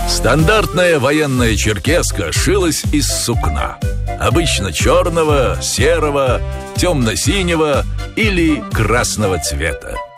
Стандартная военная черкеска шилась из сукна. Обычно черного, серого, темно-синего или красного цвета.